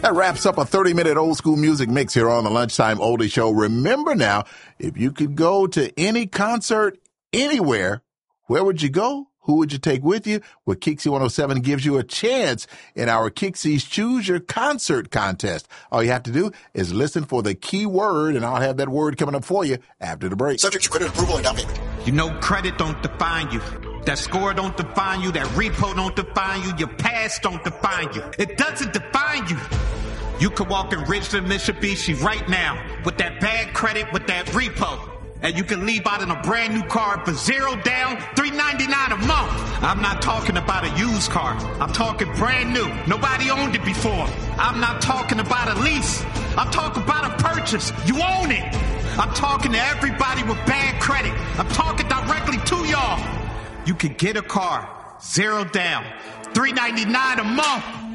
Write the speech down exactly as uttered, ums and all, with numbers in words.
That wraps up a thirty-minute old school music mix here on the Lunchtime Oldie Show. Remember now, if you could go to any concert anywhere, where would you go? Who would you take with you? Well, Kixie one oh seven gives you a chance in our Kixie's Choose Your Concert contest. All you have to do is listen for the key word, and I'll have that word coming up for you after the break. Subject to credit approval and down payment. You know credit don't define you. That score don't define you. That repo don't define you. Your past don't define you. It doesn't define you. You could walk in Ridgeland, Mitsubishi right now with that bad credit, with that repo. And you can leave out in a brand new car for zero down, three ninety-nine a month. I'm not talking about a used car. I'm talking brand new. Nobody owned it before. I'm not talking about a lease. I'm talking about a purchase. You own it. I'm talking to everybody with bad credit. I'm talking directly to y'all. You can get a car, zero down, three ninety-nine a month.